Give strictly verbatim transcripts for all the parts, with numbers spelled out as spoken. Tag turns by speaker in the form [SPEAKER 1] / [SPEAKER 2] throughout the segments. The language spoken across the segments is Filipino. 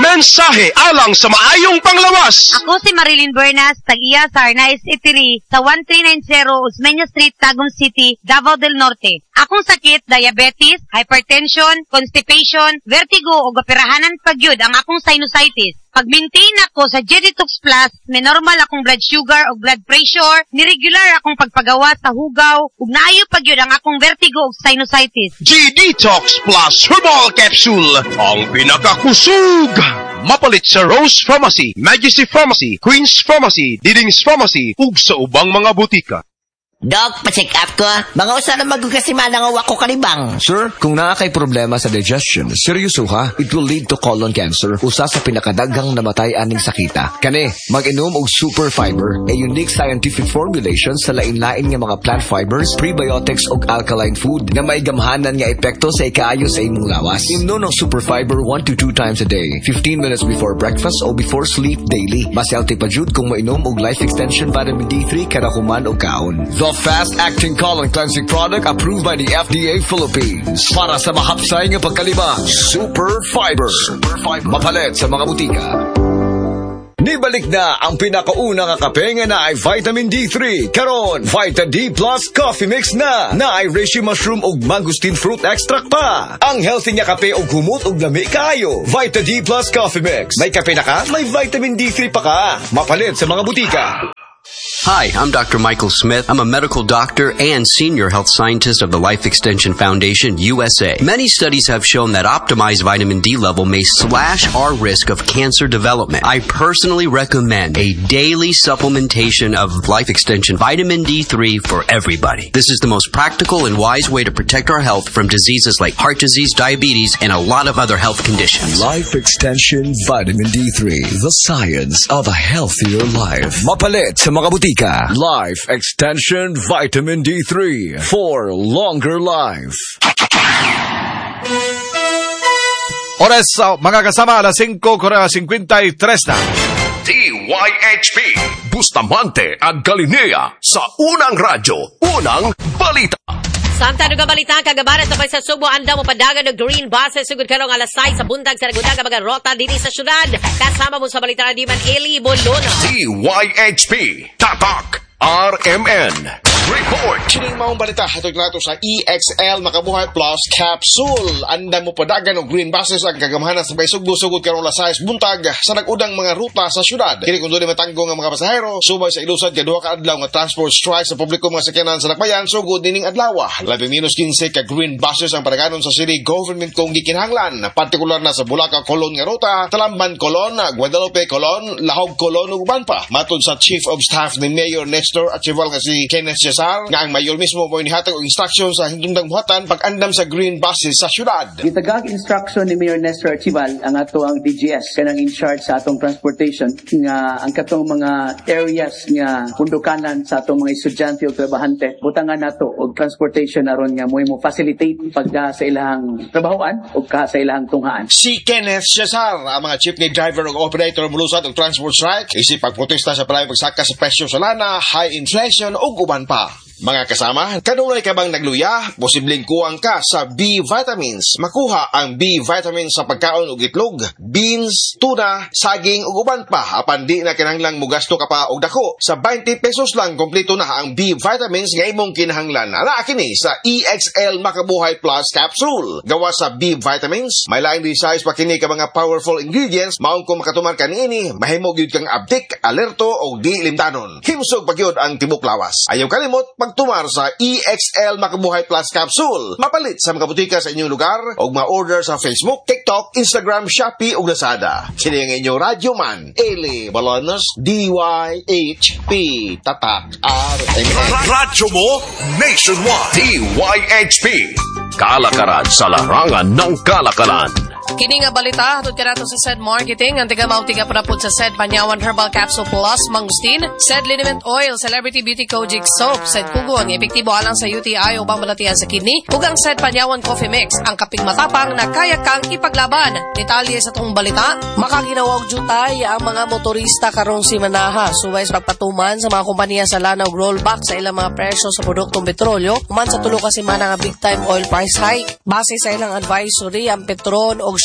[SPEAKER 1] mensahe alang sa maayong panglawas.
[SPEAKER 2] Ako si Marilyn Bernas, tag-iya sa Arnaiz Eatery sa one three nine zero Osmeña Street, Tagum City, Davao del Norte. Akong sakit, diabetes, hypertension, constipation, vertigo o gapirahanan pagyud ang akong sinusitis. Pag-maintain ako sa G-Detox Plus, may normal akong blood sugar o blood pressure, niregular akong pagpagawa sa hugaw, ug naayo pagyud ang akong vertigo o sinusitis.
[SPEAKER 1] G-Detox Plus Herbal Capsule, ang pinakakusog. Mapalit sa Rose Pharmacy, Majesty Pharmacy, Queen's Pharmacy, Diding's Pharmacy, ug sa ubang mga butika.
[SPEAKER 3] Dok, pa-check up ko. Mga usa na magkasiman ang awak ko kalibang.
[SPEAKER 4] Sir, kung naa kay problema sa digestion, seryoso ha, it will lead to colon cancer, usa sa pinakadaghang namatay aning sakita. Kani, mag-inom og super fiber, a unique scientific formulation sa lain-lain nga mga plant fibers, prebiotics ug alkaline food na may gamhanan nga epekto sa ikaayo sa imong lawas. Inom ng super fiber one to two times a day, fifteen minutes before breakfast o before sleep daily. Mas healthy pa jud kung mainom og life extension vitamin D three kada human og kaon. The fast-acting colon cleansing product approved by the F D A Philippines. Para sa mahapsay nga pagkalibang, Super Fiber. Super Fiber. Mapalit sa mga butika. Nibalik na ang pinakauna nga kape nga na ay vitamin D three. Karon, Vita D Plus Coffee Mix na. Na ay reishi mushroom ug mangosteen fruit extract pa. Ang healthy nga kape ug humot ug lami kaayo. Vita D Plus Coffee Mix. May kape na ka, may vitamin D three pa ka. Mapalit sa mga butika.
[SPEAKER 5] Hi, I'm Doctor Michael Smith. I'm a medical doctor and senior health scientist of the Life Extension Foundation, U S A. Many studies have shown that optimized vitamin D level may slash our risk of cancer development. I personally recommend a daily supplementation of Life Extension Vitamin D three for everybody. This is the most practical and wise way to protect our health from diseases like heart disease, diabetes, and a lot of other health conditions.
[SPEAKER 4] Life Extension Vitamin D three, the science of a healthier life. Mapalit sa mga butika. Life Extension Vitamin D three for longer life.
[SPEAKER 6] Oras sa mga kasama, alas singko fifty-three na.
[SPEAKER 1] D Y H P Bustamante ag Galinea sa unang radyo, unang balita.
[SPEAKER 7] Samtang nga balita, kagabaran sa sa Subo, anda mo padagan ng green buses, sugod karong alas sais sa buntag sa nagundaga mga rota dini sa syudad. Kasama mo sa balita na di man Eli Bolono.
[SPEAKER 1] D Y H P Tatak R M N Report.
[SPEAKER 8] Kining maong balita hatod nato sa E X L Makabuhay Plus Capsule. Anda mo padagan og green buses ang kagamahanan sa Baysugbo-sugod karong alas sais buntag sa nagudang mga ruta sa syudad. Kini kun dunay matanggo nga mga pasahero subay sa ilusad kaduha ka adlaw nga transport strike sa publiko mga sakyanan sa Lakbayan sugod dining adlaw. Labi minus fifteen ka green buses ang padaganon sa city government kung gikinahanglan, partikular na sa Bulacan Colon nga ruta, Talamban Colon, Guadalupe Colon, Lahog Colon ug uban pa. Matod sa Chief of Staff ni Mayor Nestor Archival nga si Kenneth Cesar, nga ang mayor mismo mo inihatag og instruction sa hindundang buhatan pag-andam sa green buses sa syudad.
[SPEAKER 9] Gitagag instruction ni Mayor Nestor Archival ang ato ang D G S kanang in charge sa atong transportation nga ang katong mga areas nga pundukanan sa atong mga estudyante o trabahante butangan nato og transportation aron nga moy mo facilitate pagda sa ilahang trabahoan o ka sa ilahang tunghaan.
[SPEAKER 8] Si Kenneth Cesar, ang mga jeepney driver o operator mulusad og transport strike isip pagprotesta sa palay pagsaka sa presyo sa lana, high inflation ug uban pa. Mga kasama, kanunay ka bang nagluya? Posibleng kuwang ka sa B vitamins. Makuha ang B vitamins sa pagkaon ug itlog, beans, tuna, saging ug uban pa. Apan di na kinahanglang mugasto ka pa og dako. Sa twenty pesos lang kompleto na ang B vitamins nga imong kinahanglan. Ana kini sa E X L Makabuhay Plus Capsule. Gawa sa B vitamins, may laing size pa kini ka mga powerful ingredients. Maong kung makatuman kanini, mahimo gyud kang abdik, alerto o di limtanon. Himsog pagyud ang tibok lawas. Ayaw kalimot pagtumar sa E X L Makabuhay Plus Capsule. Mapalit sa mga butika sa inyong lugar o ma-order sa Facebook, TikTok, Instagram, Shopee o Lazada. Sino ang inyong radyo man? Eli Balonos, D Y H P Tatak R M N.
[SPEAKER 1] Radyo mo nationwide. D Y H P Kalakaran sa larangan ng kalakalan.
[SPEAKER 7] Kini nga balita, hatod ka nato sa S E D Marketing, ang tiga mautiga parapod sa S E D Panyawan Herbal Capsule Plus, Mangustin, S E D Liniment Oil, Celebrity Beauty Kojic Soap, S E D Kugo, ang epektibo alang sa U T I o pambalatian sa kidney, ug ang S E D Panyawan Coffee Mix, ang kaping matapang na kaya kang ipaglaban. Detalye sa tong balita, makaginawag jutay ang mga motorista karong si Manaha, suway sa pagpatuman sa mga kompanya sa lana ug rollback sa ilang mga presyo sa produktong petrolyo, kuman sa tulo kasi mana nga big time oil price hike. Base sa ilang advisory, ang Petron og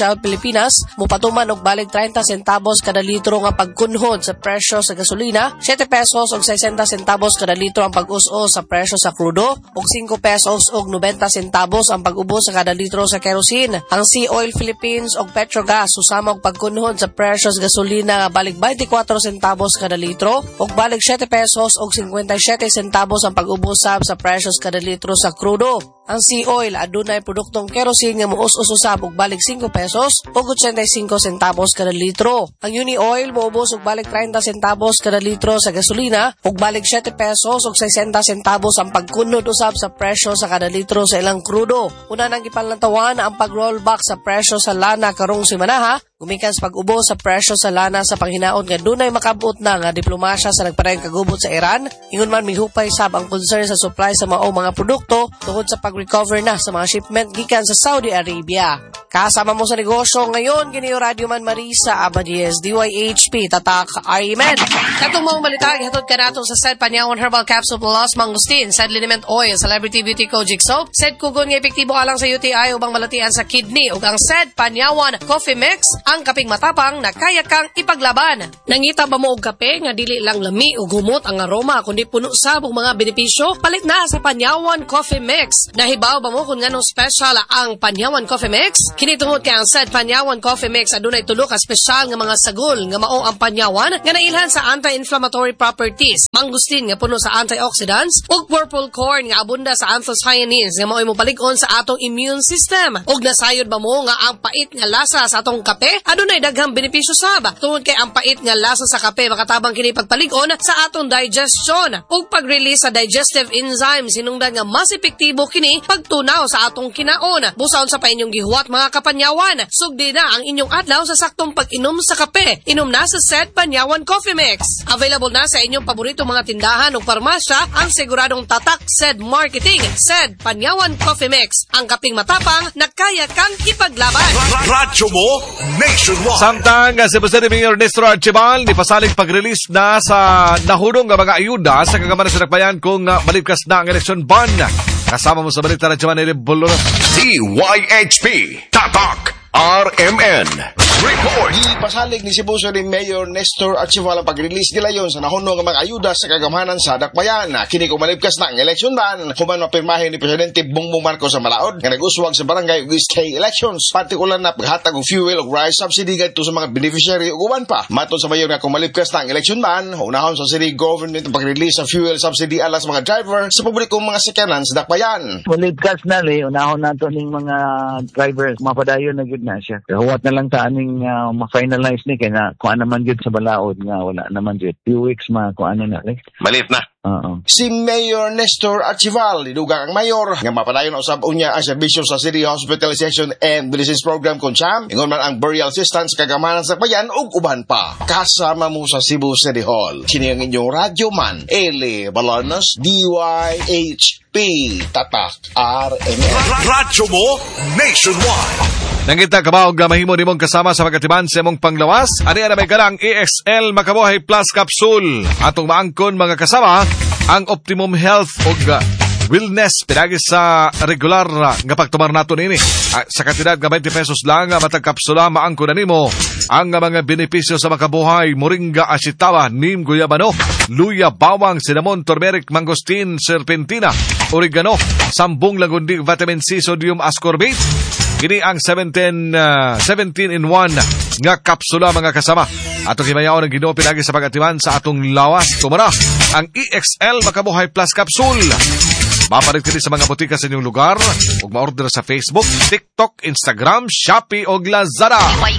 [SPEAKER 7] Shell Pilipinas, mupatuman og balik thirty centavos kada litro nga pagkunhod sa presyo sa gasolina, seven pesos og sixty centavos kada litro ang pag-us-o sa presyo sa krudo, og five pesos og ninety centavos ang pag-ubos sa kada litro sa kerosene. Ang Sea Oil Philippines og Petrogas susama og pagkunhod sa presyo sa gasolina nga balik twenty-four centavos kada litro, og balik seven pesos og fifty-seven centavos ang pag-ubos sab sa presyo sa kada litro sa krudo. Ang Sea Oil adunay produktong kerosene nga mous-us usab og balik five pesos og eighty-five centavos kada litro. Ang Uni Oil moubos og balik thirty centavos kada litro sa gasolina og balik seven pesos og sixty centavos ang pagkunod usab sa presyo sa kada litro sa ilang krudo. Una nang gipalantawan ang pag-rollback sa presyo sa lana karong semana, gumikan sa pag-ubos sa presyo sa lana sa panghinaon nga dunay makabot na nga diplomasya sa nagparehong kagubot sa Iran. Ingon man mihupay sab ang concern sa supply sa mao mga produkto tungod sa pag-recover na sa mga shipment gikan sa Saudi Arabia. Kasama mo sa negosyo ngayon, kini Radio Man Marisa Abadies, D Y H P, Tatak, Amen. Katong mong balita, ihatod ka nato sa Said Panyawan Herbal Capsule Plus Mangustin, Said Liniment Oil, Celebrity Beauty Kojic Soap, Said Kugon nga epektibo alang sa U T I ubang malatian sa kidney, ug ang Said Panyawan Coffee Mix, ang kaping matapang na kaya kang ipaglaban. Nangita ba mo og kape nga dili lang lami ug humot ang aroma kundi puno sab og mga benepisyo? Palit na sa Panyawan Coffee Mix. Nahibaw ba mo kung nganong special ang Panyawan Coffee Mix? Kini tungod kay ang Said Panyawan Coffee Mix adunay tulo ka special nga mga sagol nga mao ang panyawan nga nailhan sa anti-inflammatory properties, mangustin nga puno sa antioxidants, ug purple corn nga abunda sa anthocyanins nga mao'y mopalig-on sa atong immune system. Ug nasayod ba mo nga ang pait nga lasa sa atong kape adunay daghang benepisyo sab. Tungod kay ang pait nga lasa sa kape makatabang kini pagpalig-on sa atong digestion ug pag-release sa digestive enzymes hinungdan nga mas epektibo kini pagtunaw sa atong kinaon. Busaon sa pa inyong gihuwat mga kapanyawan, sugdi na ang inyong adlaw sa saktong pag-inom sa kape. Inom na sa Said Panyawan Coffee Mix. Available na sa inyong paborito mga tindahan o parmasya ang siguradong tatak Said Marketing. Said Panyawan Coffee Mix, ang kaping matapang na kaya kang ipaglaban.
[SPEAKER 10] Radyo mo nationwide.
[SPEAKER 6] Samtang si Presidente Mayor Nestor Archibald ni pasalig pag-release na sa nahulong nga mga ayuda sa kagamanan sa Dakbayan kung uh, balikas na ang election bond. Kasama mo sa balita na Chaman ni Buluros.
[SPEAKER 10] D Y H P Tatak R M N Report.
[SPEAKER 8] Ipasalig ni Cebu ni Mayor Nestor Archibald ang pag-release nila yon sa nahunong ng mga ayuda sa kagamanan sa Dakbayan. Kini kung malibkas na ang election ban, human mapirmahin ni Presidente Bongbong Marcos sa Malaod nga nag-uswag sa barangay ug stay elections, partikular na paghatag og fuel ug rice subsidy gadto sa mga beneficiary ug uban pa. Matud sa mayor nga kung malibkas na ang election ban, unahon sa city government ang pag-release sa fuel subsidy alas mga driver sa publikong mga sakyanan sa Dakbayan.
[SPEAKER 11] Malibkas na li, unahon nato ning mga drivers mapadayon na gid na siya. Huwat na lang ta aning uh, ma-finalize ni kaya na kung ano man yun sa balaod nga wala naman yun. Few weeks ma kung ano na. Eh.
[SPEAKER 10] Malit na.
[SPEAKER 11] Uh-oh.
[SPEAKER 8] Si Mayor Nestor Archibald, idugang ang mayor, nga mapadayon na usab unya ang serbisyo sa City Hospitalization and Medicines Program kung siyam, ingon man ang burial assistance kagamanan sa bayan ug uban pa. Kasama mo sa Cebu City Hall. Kini ang inyong radyo man, Eli Balanos, D Y H P Tatak R M N.
[SPEAKER 10] Radyo mo nationwide.
[SPEAKER 6] Nangita kabaog nga mahimo nimong kasama sa pagkatiman sa imong panglawas. Ani ana may kanang E X L Makabuhay Plus Capsule. Atong maangkon mga kasama ang Optimum Health ug uh, Wellness pinagi sa regular uh, nga pagtumar nato nini. Uh, sa kantidad nga twenty pesos lang uh, matag kapsula maangkon na nimo ang uh, mga benepisyo sa Makabuhay: moringa, asitawa, neem, guyabano, luya, bawang, cinnamon, turmeric, mangosteen, serpentina, oregano, sambong lagundi, vitamin C, sodium ascorbate. Kini ang seventeen, uh, seventeen in one nga kapsula mga kasama. Atong himayaw ng Ginoo pinagi sa pag-atiman sa atong lawas. Tumara ang E X L Makabuhay Plus Capsule. Mapalit kini sa mga butika sa inyong lugar ug ma-order sa Facebook, TikTok, Instagram, Shopee ug Lazada.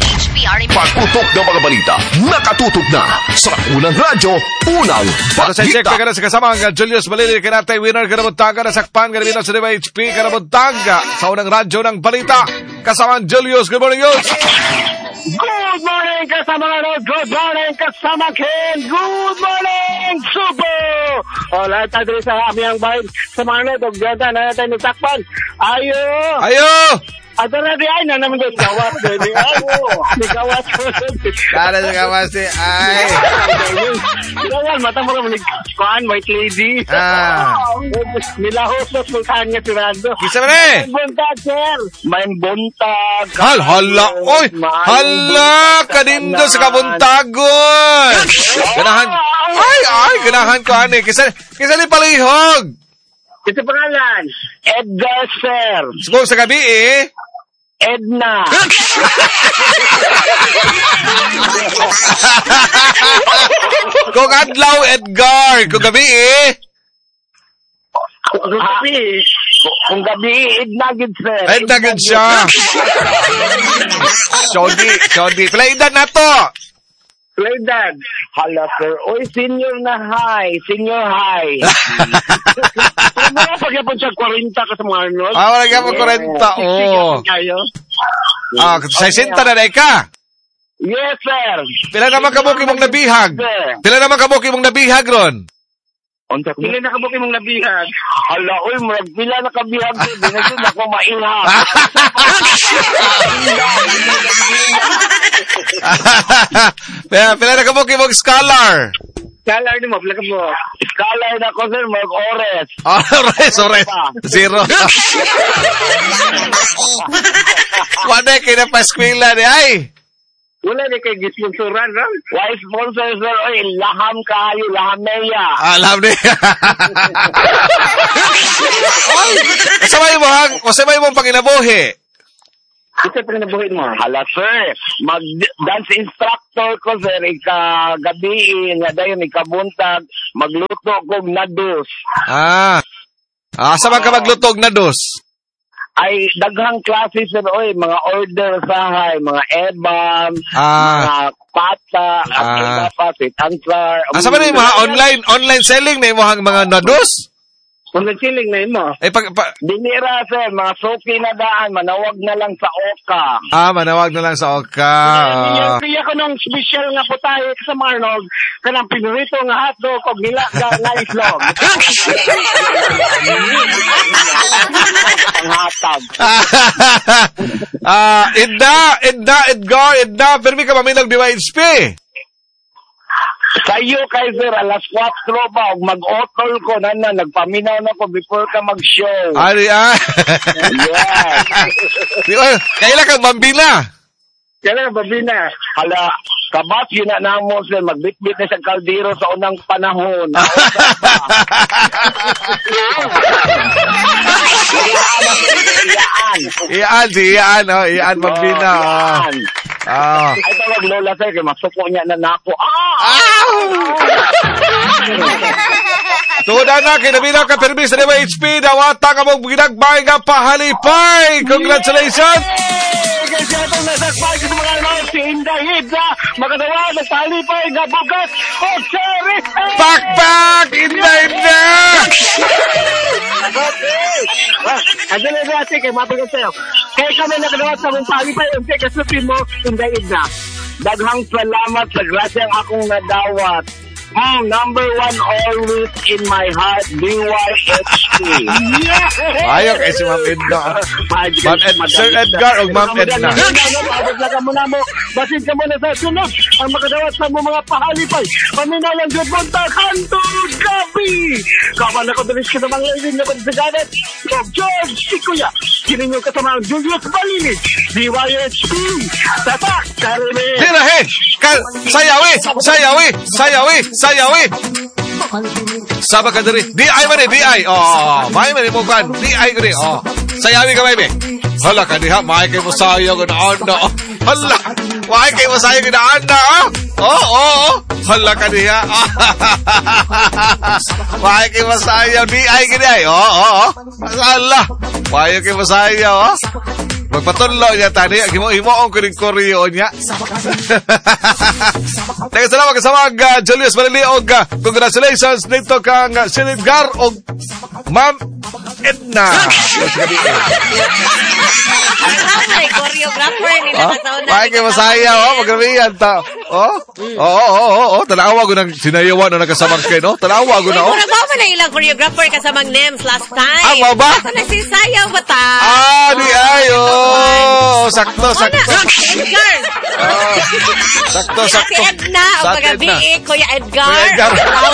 [SPEAKER 10] Pagputok ng mga balita, nakatutok na sa unang radyo, unang
[SPEAKER 6] balita. Sa check ka na sa kasama ang Julius Malili kinatay winner kanabuntaga na sakpan kanabino sa D Y H P kanabuntaga sa unang radyo ng balita. Kasama ang Julius. Good morning, Julius.
[SPEAKER 12] Good morning, kasama Rod. Good morning, kasama Ken. Good morning, Subo. O, lahat tayo sa aming bahay. Sa mga nod, og dyan na natin nitakpan. Ayo!
[SPEAKER 6] Ayo!
[SPEAKER 12] Ato na di ay na naman doon gawas doon. Ay, may gawas doon.
[SPEAKER 6] Kala sa gawas si ay.
[SPEAKER 12] Gawas, mata mo naman kuhan, white lady.
[SPEAKER 6] Ah.
[SPEAKER 12] Nilahos sa sultan nga tirado.
[SPEAKER 6] Kisa man eh?
[SPEAKER 12] May buntag, sir. May buntag.
[SPEAKER 6] Hal, hala, oy, hala, kanindo sa kabuntagon. Ganahan, ay, ay, ganahan ko, ane. Kisa, kisa ni palihog.
[SPEAKER 12] Ito pangalan, Edgar, sir.
[SPEAKER 6] Siguro sa gabi eh.
[SPEAKER 12] Edna.
[SPEAKER 6] Kung adlaw, Edgar. Kung gabi eh.
[SPEAKER 12] Kung gabi, kung gabi, Edna gid, sir.
[SPEAKER 6] Edna gid siya. Shodi, Shodi. Pila edad na to.
[SPEAKER 12] Dad, hala sir, oy senior na high, senior high. Ano pa gyapon siya forty ka sa mga Arnold?
[SPEAKER 6] Ah, wala gyapon forty, oh. Ah, sesenta na dai ka.
[SPEAKER 12] Yes, sir.
[SPEAKER 6] Pila naman kabuki mong nabihag? Pila naman kabuki mong nabihag ron?
[SPEAKER 12] Unta pila na kabuki mong nabihag? Hala, oy, murag pila na kabihag ko, di na yun ako mailhag.
[SPEAKER 6] Pila, pila na kabuki mong scholar?
[SPEAKER 12] Scholar ni mo, pila ka mo. Scholar na ko, sir, mag ores.
[SPEAKER 6] Ores, ores. Zero. Wala kayo na pa-eskwela ni ay.
[SPEAKER 12] Wala na kayo gisponsoran, ha? Why sponsor, sir? Oy, laham kayo, laham neya.
[SPEAKER 6] Ah, laham neya. Kasabay mo, ha? Kasabay mo ang panginabuhi.
[SPEAKER 12] Kasi panginabuhin mo? Hala, sir. Mag-dance instructor ko, sir. Ika-gabi, nga dayon, ika-buntag. Magluto ko na dos.
[SPEAKER 6] Ah. Ah, saan ka maglutog na dos?
[SPEAKER 12] Ay daghang klase sir oy, mga order sahay, mga ebam,
[SPEAKER 6] ah.
[SPEAKER 12] mga pata, at
[SPEAKER 6] ah.
[SPEAKER 12] iba pa, sit answer.
[SPEAKER 6] Asa ba na yung mga online online selling na yung mga nados?
[SPEAKER 12] Online selling na yun mo.
[SPEAKER 6] Eh, pag, pa...
[SPEAKER 12] Dinira sir, mga soki na daan, manawag na lang sa Oka.
[SPEAKER 6] Ah, manawag na lang sa Oka.
[SPEAKER 12] Uh... Kaya ko nung special nga po tayo sa Marnog, kanang pinurito nga hotdog o nila na islog. Hatag.
[SPEAKER 6] Ah, Edna, Edna, Edgar, Edna, permi ka mamilog di ba H P?
[SPEAKER 12] Sa iyo kay sir, alas kwatro ba, mag-otol ko na na, nagpaminaw na ko before ka mag-show.
[SPEAKER 6] Ari, ah.
[SPEAKER 12] Yes.
[SPEAKER 6] Kailan kang bambina?
[SPEAKER 12] Kailan kang bambina? Hala, kabas yun na namo sir, magbitbit na sa kaldero sa unang panahon.
[SPEAKER 6] Iyaan, si Iyaan, oh, Iyaan bambina.
[SPEAKER 12] Iyaan.
[SPEAKER 6] Ah.
[SPEAKER 12] Ay, tawag lola sir, kaya masuko niya na nako. Ah!
[SPEAKER 6] Tuda na, kinabina ka permis sa H P, dawata ka mong ginagbay nga pahalipay. Congratulations!
[SPEAKER 12] Kasi itong nasakpay sa mga naman si Inday Hidra, magadawa ng pahalipay nga bugat o cherry.
[SPEAKER 6] Pakpak! Inday Hidra!
[SPEAKER 12] Ano na natin kay mabigat sa'yo. Kaya kami nakadawa sa mong pahalipay, unti kasupin mo, Inday Hidra. Daghang salamat sa grasyang akong nadawat. Mm, number one always in my heart, D Y H P. Yeah!
[SPEAKER 6] Ayaw kay si Ma'am Edna. Ma'am Ed, Sir Edgar o Ma'am Edna.
[SPEAKER 12] Abot lang ka muna mo. Basin ka muna sa sunod. Ang makadawat sa mo mga pahalipay. Paminalang good monta, kanto, gabi. Kaman ako dalis ka namang lady na pagsaganat. From George Sikuya. Kininyo kasama ang Julius Balinig. D Y H P. Tatak, karime.
[SPEAKER 6] Tirahe! Sayawi! Sayawi! Sayawi! Sayawi! Saba ka diri. Di ay man eh, di ay. Oh, may man mo kan. Di ay gani. Oh. Sayawi ka may be. Hala ka diha, may kay mo sayaw gud ana. Hala. May kay mo sayaw gud ana. Oh, oh, oh. Hala ka diha. May kay mo sayaw di ay gani ay. Oh, oh, oh. Hala. May kay mo sayaw, oh. Magpatuloy niya tani, himo-himo ang kuring-kuryo niya. Teka salamat kasama ang uh, Julius Maniliog. Uh, congratulations dito kang uh, Sinidgar o Ma'am Edna.
[SPEAKER 2] Ay, choreographer nila
[SPEAKER 6] oh,
[SPEAKER 2] kasauna.
[SPEAKER 6] May kayo masaya, oh, magrabihan ta. Oh? Oo, oo, oo, oo. Tanawa ko ng sinayawan na nakasamang kayo, no? Tanawa ko na, oh.
[SPEAKER 7] Murag ba na ilang choreographer kasamang names last time?
[SPEAKER 6] Ah, mo ba?
[SPEAKER 7] Ako nagsisayaw ba ta?
[SPEAKER 6] Ah, di ayo. Sakto, sakto.
[SPEAKER 7] Edgar.
[SPEAKER 6] Oh, sakto, sakto.
[SPEAKER 7] Si Edna, o pagabi eh, Kuya Edgar.
[SPEAKER 6] Kuya Edgar.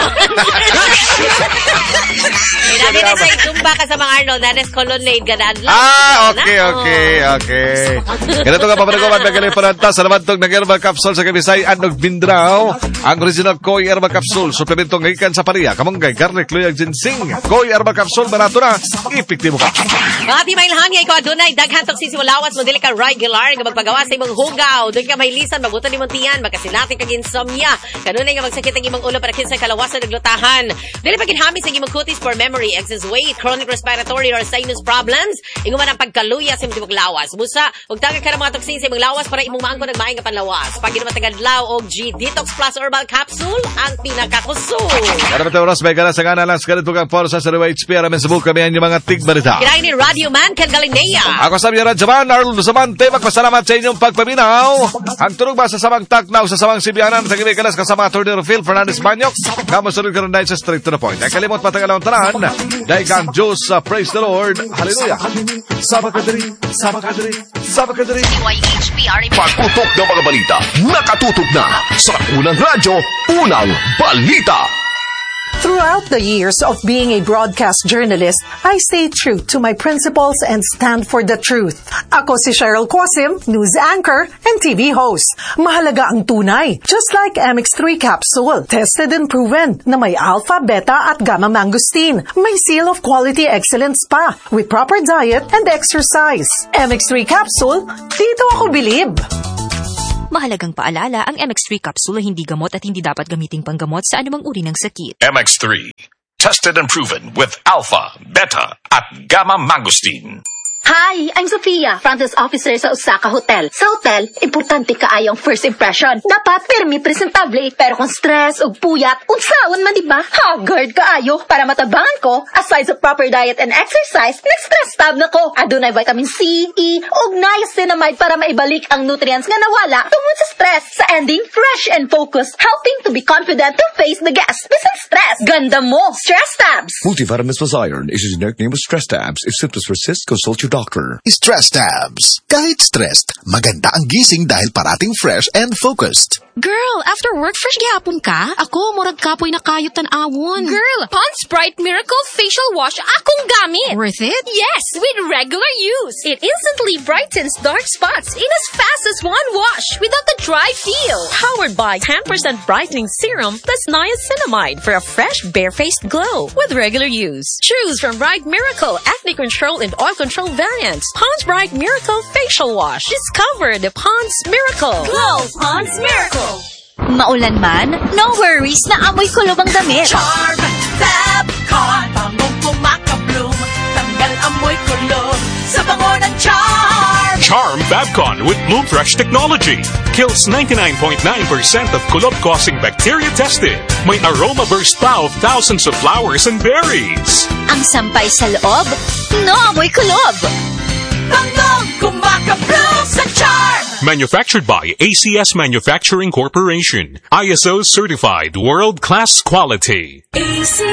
[SPEAKER 7] Inabi na sa itumba ka sa mga Arnold, Nanes Colonnade, ganaan lang.
[SPEAKER 6] Ah, okay, okay, okay. Ganito nga papanaguman, nagaling pananta sa namantog ng Herbal Capsule sa Kabisay, Anog Bindraw, ang original Koi Herbal Capsule, suplemento ng ikan sa pariya, kamunggay, garlic, luyag, ginseng, Koi Herbal Capsule, barato na, epektibo ka.
[SPEAKER 7] Mga timay lahangya, ikaw adunay, daghan tong sisiwalawas, mo dili ka regular, nga magpagawa sa imong hugaw, doon ka may lisan, magutan imong tiyan, magkasinati kag insomnia, kanunay nga magsakit ang imong ulo para kinsay kalawasan naglutahan. Dili pa ginhamis ang imong kutis for memory, excess weight, chronic respiratory or sinus problems, inguman ang pagkaluya sa imong lawas. Busa, ug tagad ka ng mga toksin sa imong lawas para imong maangkon nagmaayong nga panlawas. Pag ginumatagad-law og G Detox Plus Herbal Capsule, ang pinakakusog.
[SPEAKER 6] Para ba oras may gana sa gana lang sa ganito kang forsa sa H P aramin sa buka may mga tigbalita.
[SPEAKER 7] Kinain ni Radio Man Ken Galinea.
[SPEAKER 6] Ako sa Radyo Man, Arl Lusamante, magpasalamat sa inyong pagpaminaw. Ang tunog ba sa samang taknaw sa samang Sibianan sa gimikalas kasama Atty. Phil Fernandez Banyok. Kamusunod ka rin dahil sa straight to the point. Ay kalimot matagalawang tanan dahil kang Diyos, uh, praise the Lord. Hallelujah. Sabakadari, sabakadari, sabakadari.
[SPEAKER 10] Y H P R M. Pagputok ng mga balita, nakatutok na sa Unang Radyo, Unang Balita.
[SPEAKER 13] Throughout the years of being a broadcast journalist, I stay true to my principles and stand for the truth. Ako si Cheryl Cosim, news anchor and T V host. Mahalaga ang tunay, just like M X three capsule. Tested and proven na may alpha, beta at gamma mangosteen. May seal of quality excellence pa with proper diet and exercise. M X three capsule, dito ako bilib.
[SPEAKER 14] Mahalagang paalala, ang M X three capsule ay hindi gamot at hindi dapat gamiting panggamot sa anumang uri ng sakit.
[SPEAKER 10] M X three, tested and proven with alpha, beta, at gamma mangosteen.
[SPEAKER 15] Hi, I'm Sofia, front desk officer sa Osaka Hotel. Sa hotel, importante kaayong first impression. Dapat pirmi presentable, pero kung stress o puyat, unsaon man diba? Haggard kaayo. Para matabangan ko, aside sa proper diet and exercise, next-stress tab na ko. Adunay vitamin C, E, ug niacinamide para maibalik ang nutrients nga nawala tungod sa stress. Sa ending, fresh and focused, helping to be confident to face the guests. Bisan stress, ganda mo, stress tabs.
[SPEAKER 16] Multivitamins plus iron is a generic name of stress tabs. If symptoms persist, consult your doctor.
[SPEAKER 17] Stress tabs. Kahit stressed, maganda ang gising dahil parating fresh and focused.
[SPEAKER 18] Girl, after work fresh gihapon ka? Ako, murag kapoy na kayot tan-awon.
[SPEAKER 19] Girl, Pond's Bright Miracle Facial Wash akong gamit.
[SPEAKER 18] Worth it?
[SPEAKER 19] Yes, with regular use. It instantly brightens dark spots in as fast as one wash without the dry feel.
[SPEAKER 20] Powered by ten percent brightening serum plus niacinamide for a fresh, bare-faced glow with regular use. Choose from Bright Miracle Acne Control and Oil Control variants. Pond's Bright Miracle Facial Wash. Discover the Pond's Miracle.
[SPEAKER 19] Glow Pond's Miracle.
[SPEAKER 14] Maulan man, no worries na amoy kulob ang damit.
[SPEAKER 21] Charm Fabcon, bangong kumakabloom, tanggal amoy kulob sa bango ng Charm.
[SPEAKER 22] Charm Fabcon with Bloom Fresh technology kills ninety-nine point nine percent of kulob-causing bacteria tested. May aroma burst pa of thousands of flowers and berries.
[SPEAKER 14] Ang sampay sa loob, no amoy kulob.
[SPEAKER 21] Bangong kumakabloom sa Charm.
[SPEAKER 22] Manufactured by A C S Manufacturing Corporation. I S O certified world-class quality.
[SPEAKER 21] A C